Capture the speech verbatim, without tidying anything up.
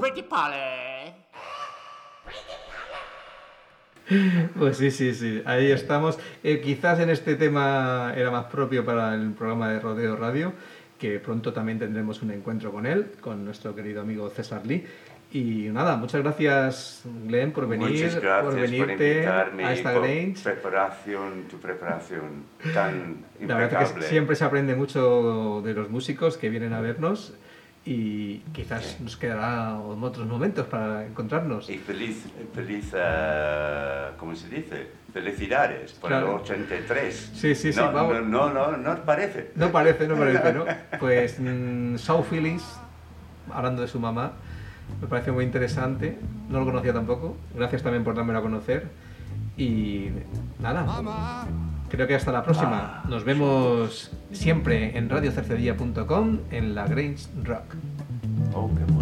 Pretty Polly. Pues sí, sí, sí, ahí estamos. Eh, quizás en este tema era más propio para el programa de Rodeo Radio, que pronto también tendremos un encuentro con él, con nuestro querido amigo César Lee. Y nada, muchas gracias, Glenn, por venir, Muchas gracias por por venirte invitarme, a esta por Grange. preparación, tu preparación tan La verdad impecable. es que siempre se aprende mucho de los músicos que vienen a vernos y quizás Sí. nos quedará otros momentos para encontrarnos. Y feliz, feliz, uh, ¿cómo se dice? Felicidades por Claro. el ochenta y tres. Sí, sí, sí, no, vamos. No, no, no, no parece. No parece, no parece, ¿no? Pues mm, Shaw Phillips, hablando de su mamá, me parece muy interesante. No lo conocía tampoco. Gracias también por dármelo a conocer. Y nada, creo que hasta la próxima. Nos vemos siempre en radio cercedilla punto com en la Grange Rock. Oh, qué